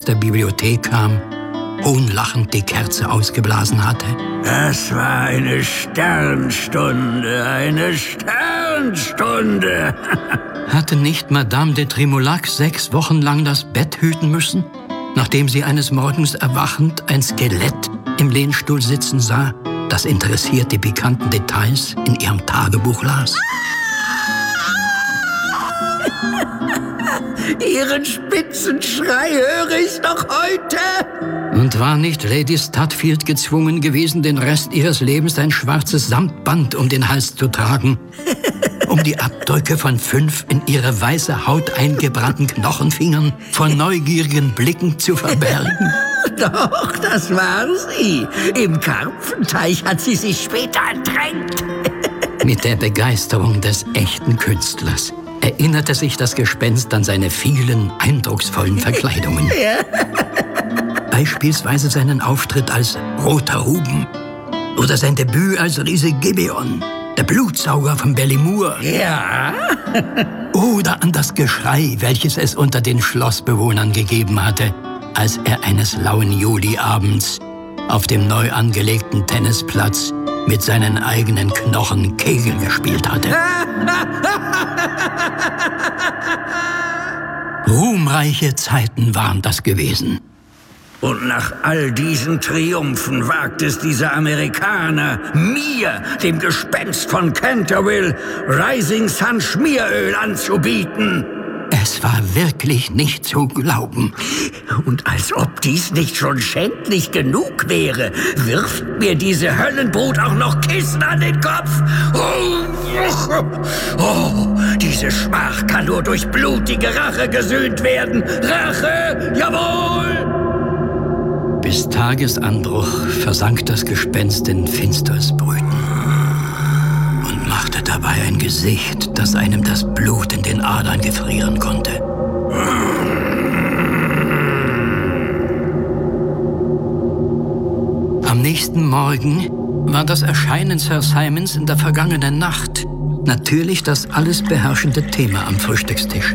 der Bibliothek kam, hohnlachend die Kerze ausgeblasen hatte. Das war eine Sternstunde, eine Sternstunde. Hatte nicht Madame de Trémoulac 6 Wochen lang das Bett hüten müssen, nachdem sie eines Morgens erwachend ein Skelett im Lehnstuhl sitzen sah, das interessiert die pikanten Details in ihrem Tagebuch las? Ihren spitzen Schrei höre ich noch heute. Und war nicht Lady Stutfield gezwungen gewesen, den Rest ihres Lebens ein schwarzes Samtband um den Hals zu tragen, um die Abdrücke von 5 in ihre weiße Haut eingebrannten Knochenfingern vor neugierigen Blicken zu verbergen? Doch, das war sie. Im Karpfenteich hat sie sich später ertränkt. Mit der Begeisterung des echten Künstlers erinnerte sich das Gespenst an seine vielen eindrucksvollen Verkleidungen. Ja. Beispielsweise seinen Auftritt als Roter Ruben oder sein Debüt als Riese Gibeon, der Blutsauger von Bellimoor. Ja. Oder an das Geschrei, welches es unter den Schlossbewohnern gegeben hatte, als er eines lauen Juliabends auf dem neu angelegten Tennisplatz mit seinen eigenen Knochen Kegel gespielt hatte. Ruhmreiche Zeiten waren das gewesen. Und nach all diesen Triumphen wagt es dieser Amerikaner, mir, dem Gespenst von Canterville, Rising Sun Schmieröl anzubieten. Es war wirklich nicht zu glauben. Und als ob dies nicht schon schändlich genug wäre, wirft mir diese Höllenbrut auch noch Kissen an den Kopf. Oh, diese Schmach kann nur durch blutige Rache gesühnt werden. Rache, jawohl! Bis Tagesanbruch versank das Gespenst in finsteres Brüten und machte dabei ein Gesicht, das einem das Blut in den Adern gefrieren konnte. Am nächsten Morgen war das Erscheinen Sir Simons in der vergangenen Nacht natürlich das alles beherrschende Thema am Frühstückstisch.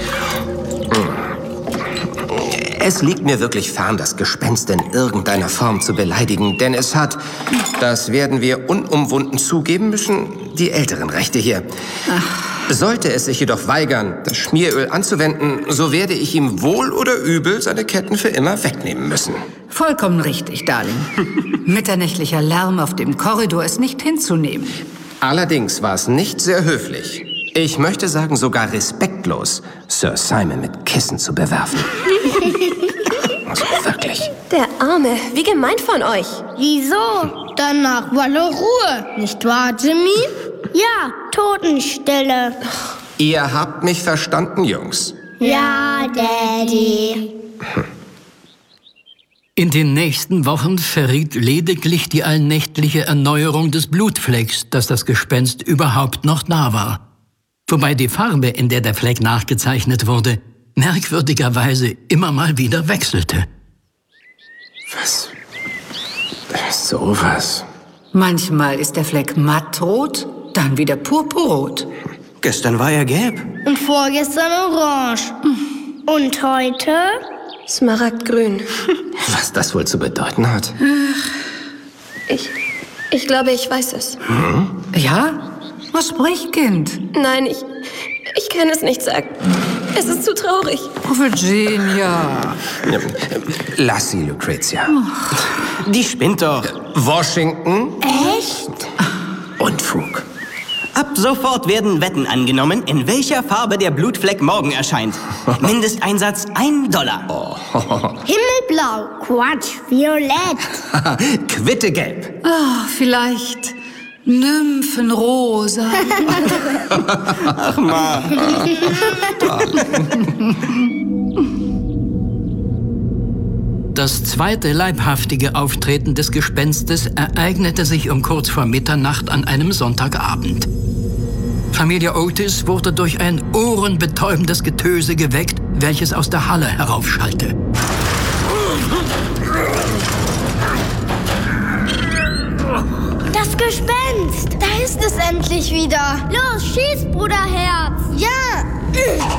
Es liegt mir wirklich fern, das Gespenst in irgendeiner Form zu beleidigen, denn es hat, das werden wir unumwunden zugeben müssen, die älteren Rechte hier. Sollte es sich jedoch weigern, das Schmieröl anzuwenden, so werde ich ihm wohl oder übel seine Ketten für immer wegnehmen müssen. Vollkommen richtig, Darling. Mitternächtlicher Lärm auf dem Korridor ist nicht hinzunehmen. Allerdings war es nicht sehr höflich. Ich möchte sagen, sogar respektlos, Sir Simon mit Kissen zu bewerfen. Also wirklich. Der Arme, wie gemein von euch. Wieso? Danach war doch Ruhe, nicht wahr, Jimmy? Ja, Totenstille. Ihr habt mich verstanden, Jungs. Ja, Daddy. In den nächsten Wochen verriet lediglich die allnächtliche Erneuerung des Blutflecks, dass das Gespenst überhaupt noch da war. Wobei die Farbe, in der Fleck nachgezeichnet wurde, merkwürdigerweise immer mal wieder wechselte. Was? Sowas? Manchmal ist der Fleck mattrot, dann wieder purpurrot. Gestern war er gelb. Und vorgestern orange. Und heute? Smaragdgrün. Was das wohl zu bedeuten hat? Ich glaube, ich weiß es. Ja? Was sprich, Kind? Nein, ich kann es nicht sagen. Es ist zu traurig. Oh, Virginia. Lass sie, Lucretia. Die spinnt doch. Washington? Echt? Unfug. Ab sofort werden Wetten angenommen, in welcher Farbe der Blutfleck morgen erscheint. Mindesteinsatz $1. Himmelblau. Quatsch, violett. Quitte gelb. Vielleicht Nymphenrosa. Ach, Ma. Das zweite leibhaftige Auftreten des Gespenstes ereignete sich um kurz vor Mitternacht an einem Sonntagabend. Familie Otis wurde durch ein ohrenbetäubendes Getöse geweckt, welches aus der Halle heraufschallte. Das Gespenst. Da ist es endlich wieder. Los, schieß, Bruderherz. Ja.